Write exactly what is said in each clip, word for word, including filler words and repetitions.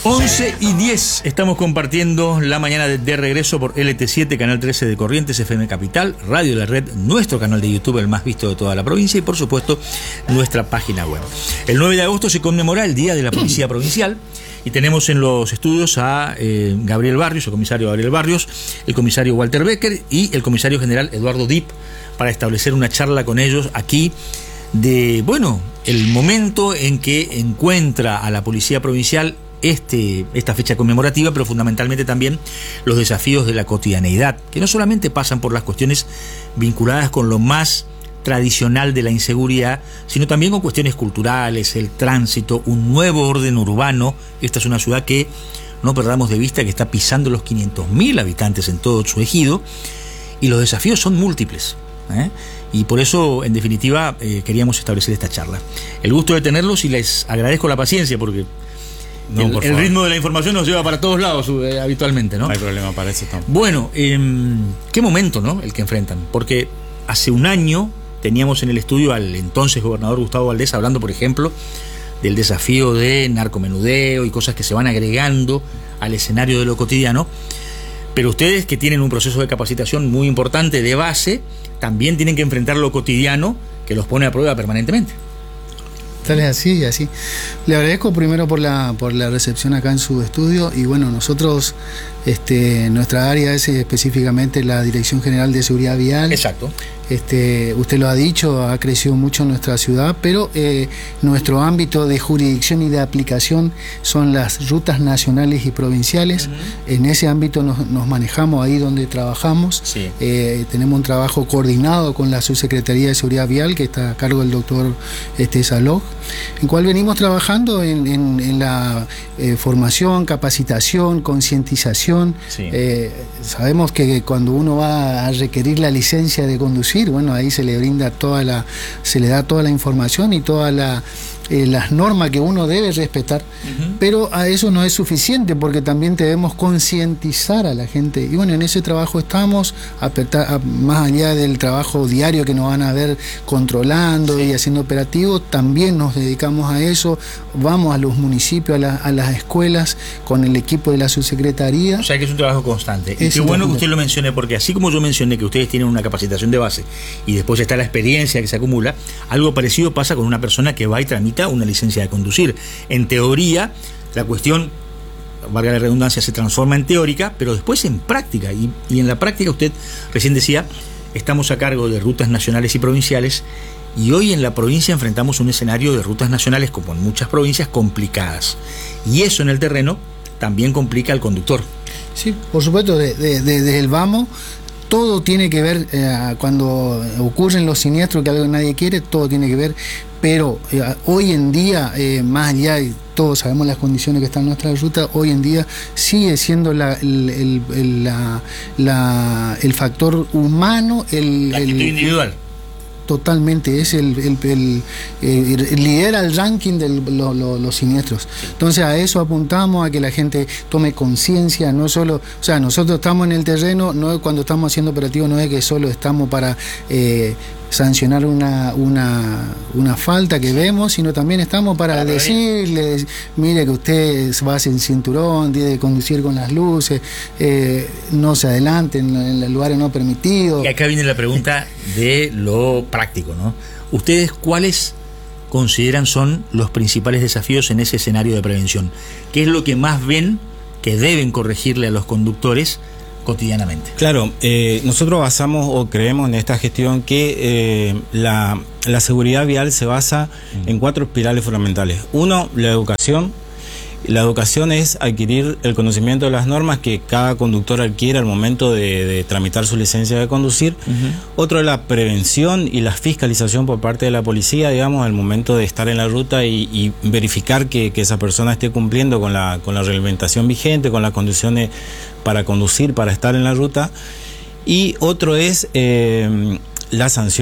once y diez, estamos compartiendo la mañana de, de regreso por L T siete, Canal trece de Corrientes, F M Capital, Radio de la Red, nuestro canal de YouTube, el más visto de toda la provincia, y por supuesto nuestra página web. El nueve de agosto se conmemora el Día de la Policía Provincial y tenemos en los estudios a eh, Gabriel Barrios, el comisario Gabriel Barrios, el comisario Walter Becker y el comisario general Eduardo Dip, para establecer una charla con ellos aquí de, bueno, el momento en que encuentra a la Policía Provincial Este, esta fecha conmemorativa, pero fundamentalmente también los desafíos de la cotidianeidad, que no solamente pasan por las cuestiones vinculadas con lo más tradicional de la inseguridad, sino también con cuestiones culturales, el tránsito, un nuevo orden urbano. Esta es una ciudad que no perdamos de vista que está pisando los quinientos mil habitantes en todo su ejido, y los desafíos son múltiples, ¿eh? Y por eso, en definitiva, eh, queríamos establecer esta charla. El gusto de tenerlos, y les agradezco la paciencia, porque No, el, el ritmo de la información nos lleva para todos lados eh, habitualmente, ¿no? No hay problema para eso tampoco. Bueno, eh, qué momento, ¿no?, el que enfrentan, porque hace un año teníamos en el estudio al entonces gobernador Gustavo Valdés hablando, por ejemplo, del desafío de narcomenudeo y cosas que se van agregando al escenario de lo cotidiano, pero ustedes, que tienen un proceso de capacitación muy importante de base, también tienen que enfrentar lo cotidiano que los pone a prueba permanentemente. Tal es así y así. Le agradezco primero por la por la recepción acá en su estudio, y bueno, nosotros, este, nuestra área es específicamente la Dirección General de Seguridad Vial. Exacto. Este, usted lo ha dicho, ha crecido mucho en nuestra ciudad, pero eh, nuestro ámbito de jurisdicción y de aplicación son las rutas nacionales y provinciales. Uh-huh. En ese ámbito nos, nos manejamos, ahí donde trabajamos. Sí. Eh, tenemos un trabajo coordinado con la Subsecretaría de Seguridad Vial, que está a cargo del doctor este, Salog, en cual venimos trabajando en, en, en la eh, formación, capacitación, concientización. Sí. Eh, sabemos que cuando uno va a requerir la licencia de conducir, bueno, ahí se le brinda toda la, se le da toda la información y todas la, eh, las normas que uno debe respetar. Uh-huh. Pero a eso no es suficiente, porque también debemos concientizar a la gente. Y bueno, en ese trabajo estamos, a, a, más allá del trabajo diario que nos van a ver controlando, sí, y haciendo operativos, también nos dedicamos a eso. Vamos a los municipios, a, la, a las escuelas, con el equipo de la subsecretaría. O sea que es un trabajo constante. Es y qué bueno que usted lo mencione, porque así como yo mencioné que ustedes tienen una capacitación de base y después está la experiencia que se acumula, algo parecido pasa con una persona que va y tramita una licencia de conducir. En teoría, la cuestión, valga la redundancia, se transforma en teórica, pero después en práctica. Y, y en la práctica, usted recién decía, estamos a cargo de rutas nacionales y provinciales, y hoy en la provincia enfrentamos un escenario de rutas nacionales, como en muchas provincias, complicadas. Y eso en el terreno también complica al conductor. Sí, por supuesto, desde de, de, de el vamos, todo tiene que ver, eh, cuando ocurren los siniestros, que algo que nadie quiere, todo tiene que ver, pero eh, hoy en día, eh, más allá, y todos sabemos las condiciones que están en nuestra ruta, hoy en día sigue siendo la, el, el, el, la, la, el factor humano, el, la actitud el individual. Totalmente, es el, el, el, el, el lidera el ranking de lo, lo, los siniestros. Entonces a eso apuntamos, a que la gente tome conciencia, no solo, o sea, nosotros estamos en el terreno, no, cuando estamos haciendo operativos no es que solo estamos para eh, sancionar una, una, una falta que vemos, sino también estamos para, para decirles, mire que usted va sin cinturón, tiene que conducir con las luces, eh, no se adelanten en, en lugares no permitidos. Y acá viene la pregunta de lo práctico, ¿no? ¿Ustedes cuáles consideran son los principales desafíos en ese escenario de prevención? ¿Qué es lo que más ven que deben corregirle a los conductores cotidianamente? Claro, eh, nosotros basamos o creemos en esta gestión que eh, la, la seguridad vial se basa mm. en cuatro pilares fundamentales. Uno, la educación. La educación es adquirir el conocimiento de las normas que cada conductor adquiere al momento de, de tramitar su licencia de conducir. Uh-huh. Otro es la prevención y la fiscalización por parte de la policía, digamos, al momento de estar en la ruta y, y verificar que, que esa persona esté cumpliendo con la, con la reglamentación vigente, con las condiciones para conducir, para estar en la ruta. Y otro es eh, la sanción.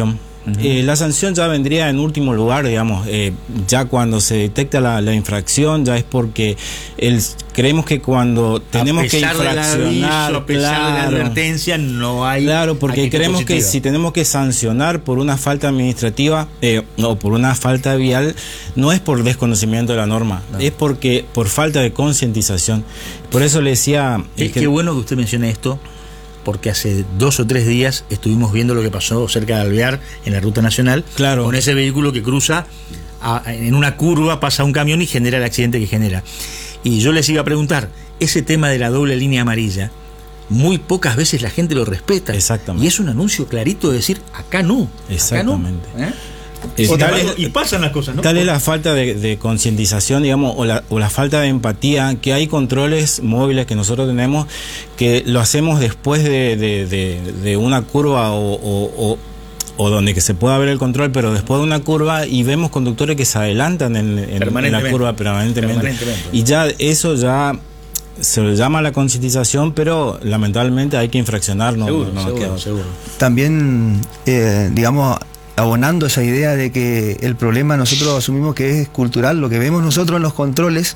Uh-huh. Eh, la sanción ya vendría en último lugar, digamos, eh, ya cuando se detecta la, la infracción, ya es porque el, creemos que cuando tenemos que infraccionar, a pesar claro, de la advertencia, no hay. Claro, porque creemos positiva. que si tenemos que sancionar por una falta administrativa eh, o por una falta vial, no es por desconocimiento de la norma, no. es porque por falta de concientización. Por eso le decía. Es que, qué bueno que usted mencione esto, porque hace dos o tres días estuvimos viendo lo que pasó cerca de Alvear, en la ruta nacional, claro. con ese vehículo que cruza a, en una curva, pasa un camión y genera el accidente que genera. Y yo les iba a preguntar, ese tema de la doble línea amarilla, muy pocas veces la gente lo respeta. Exactamente. Y es un anuncio clarito de decir, acá no. Exactamente. Acá no, ¿eh? Es, o tal, es, y pasan las cosas, ¿no? Tal es la falta de, de concientización, digamos, o la, o la falta de empatía, que hay controles móviles que nosotros tenemos que lo hacemos después de, de, de, de una curva o, o, o, o donde que se pueda ver el control, pero después de una curva y vemos conductores que se adelantan en, en, en la curva permanentemente. permanentemente. Y ya eso ya se le llama la concientización, pero lamentablemente hay que infraccionar, no, seguro, no seguro, queda. seguro. También, eh, digamos, abonando esa idea de que el problema nosotros asumimos que es cultural, lo que vemos nosotros en los controles,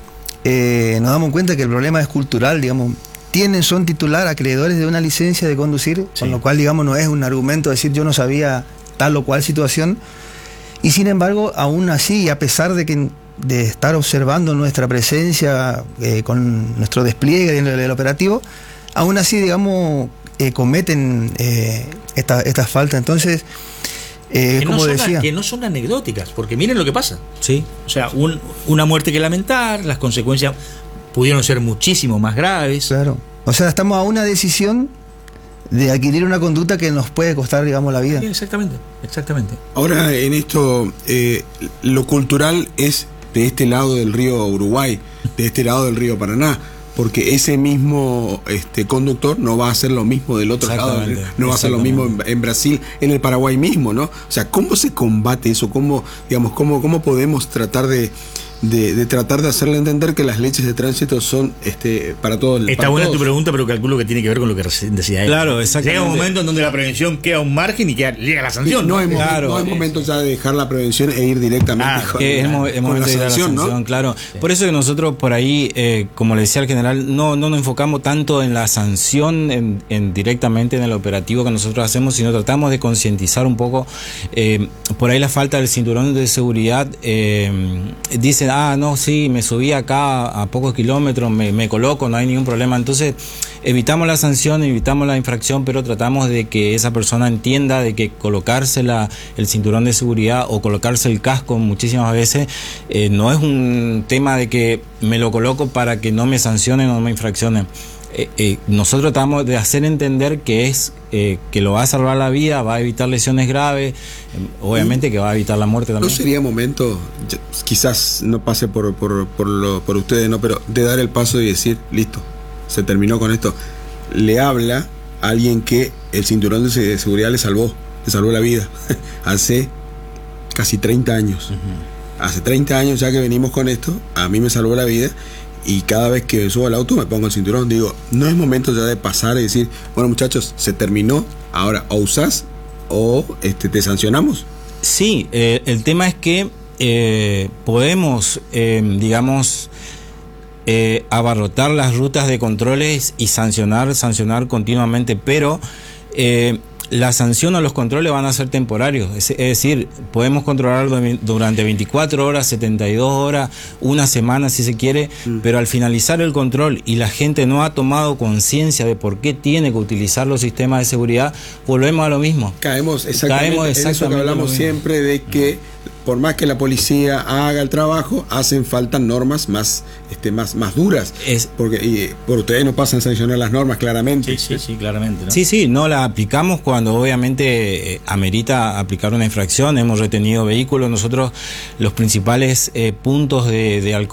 eh, nos damos cuenta que el problema es cultural, digamos, tienen, son titular, acreedores de una licencia de conducir, sí. con lo cual, digamos, no es un argumento decir yo no sabía tal o cual situación, y sin embargo, aún así, a pesar de que de estar observando nuestra presencia eh, con nuestro despliegue dentro del operativo, aún así, digamos, eh, cometen eh, estas esta faltas. Entonces, Eh, que, como no decía. son, que no son anecdóticas, porque miren lo que pasa. Sí. O sea, un, una muerte que lamentar, las consecuencias pudieron ser muchísimo más graves. Claro. O sea, estamos a una decisión de adquirir una conducta que nos puede costar, digamos, la vida. Sí, exactamente, exactamente. Ahora, en esto, eh, lo cultural es de este lado del río Uruguay, de este lado del río Paraná. Porque ese mismo este, conductor no va a hacer lo mismo del otro lado, no va a hacer lo mismo en, en Brasil, en el Paraguay mismo, ¿no? O sea, ¿cómo se combate eso? ¿Cómo, digamos, cómo, cómo podemos tratar de, de, de tratar de hacerle entender que las leyes de tránsito son este, para todos? Está para buena todos. tu pregunta, pero calculo que tiene que ver con lo que recién decía él. Claro, exactamente. Llega un momento en donde la prevención queda a un margen y queda, llega la sanción. No, no, ¿no? Es, claro, no es momento ya de dejar la prevención e ir directamente ah, con, que es con, el momento de ir a la sanción, ¿no? Claro. Sí. Por eso que nosotros por ahí, eh, como le decía al general, no, no nos enfocamos tanto en la sanción en, en directamente en el operativo que nosotros hacemos, sino tratamos de concientizar un poco. Eh, por ahí la falta del cinturón de seguridad, eh, dicen, ah, no, sí, me subí acá a pocos kilómetros, me, me coloco, no hay ningún problema. Entonces evitamos la sanción, evitamos la infracción, pero tratamos de que esa persona entienda de que colocarse la, el cinturón de seguridad o colocarse el casco muchísimas veces eh, no es un tema de que me lo coloco para que no me sancionen o no me infraccionen. Eh, eh, nosotros tratamos de hacer entender que es eh, que lo va a salvar la vida, va a evitar lesiones graves, eh, obviamente que va a evitar la muerte también. ¿No sería momento, quizás no pase por, por, por, lo, por ustedes, no, pero de dar el paso y decir, listo, se terminó con esto? Le habla a alguien que el cinturón de seguridad le salvó, le salvó la vida hace casi treinta años. Uh-huh. Hace treinta años ya que venimos con esto, a mí me salvó la vida. Y cada vez que subo al auto me pongo el cinturón. Digo, no es momento ya de pasar y decir, bueno, muchachos, se terminó, ahora o usás o este, te sancionamos. Sí, eh, el tema es que eh, podemos, eh, digamos, eh, abarrotar las rutas de controles y sancionar, sancionar continuamente, pero eh, la sanción o los controles van a ser temporarios, es, es decir, podemos controlar durante veinticuatro horas, setenta y dos horas, una semana si se quiere, mm. pero al finalizar el control y la gente no ha tomado conciencia de por qué tiene que utilizar los sistemas de seguridad, volvemos a lo mismo. Caemos exactamente, Caemos exactamente en eso que hablamos siempre de que por más que la policía haga el trabajo, hacen falta normas más este más más duras. Es, porque y, por ustedes no pasan a sancionar las normas, claramente. Sí, sí, sí, claramente, ¿no? Sí, sí, no la aplicamos cuando obviamente eh, amerita aplicar una infracción. Hemos retenido vehículos. Nosotros los principales eh, puntos de, de alcohol